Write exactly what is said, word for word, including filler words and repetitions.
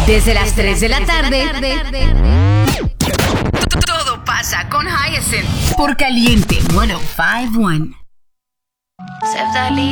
Desde las tres de la tarde. Todo pasa con Hyacinth. Por Caliente ciento cincuenta y uno.